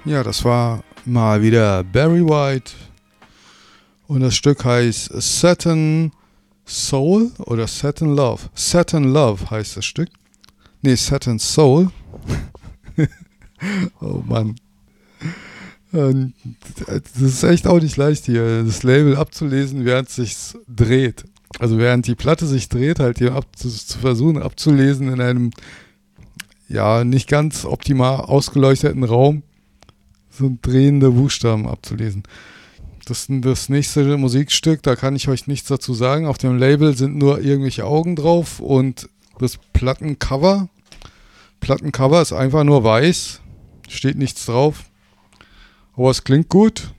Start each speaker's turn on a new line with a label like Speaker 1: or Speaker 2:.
Speaker 1: Ja, das war mal wieder Barry White und das Stück heißt Satin Soul oder Satin Love. Satin Love heißt das Stück. Nee, Satin Soul. Oh Mann. Das ist echt auch nicht leicht hier, das Label abzulesen, während es sich dreht. Also während die Platte sich dreht, halt hier zu versuchen abzulesen in einem ja nicht ganz optimal ausgeleuchteten Raum, so drehende Buchstaben abzulesen. Das nächste Musikstück, da kann ich euch nichts dazu sagen. Auf dem Label sind nur irgendwelche Augen drauf und das Plattencover. Plattencover ist einfach nur weiß, steht nichts drauf. Aber es klingt gut.